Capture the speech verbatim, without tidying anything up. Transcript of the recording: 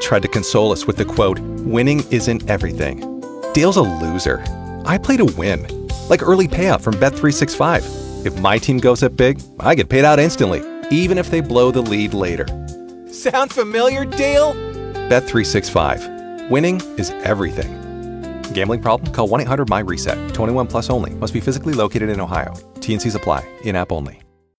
tried to console us with the quote, "Winning isn't everything." Dale's a loser. I play to win. Like early payout from Bet three sixty-five. If my team goes up big, I get paid out instantly, even if they blow the lead later. Sound familiar, Dale? Bet three sixty-five. Winning is everything. Gambling problem? Call one eight hundred M Y RESET. twenty-one plus only. Must be physically located in Ohio. T N Cs apply. In-app only.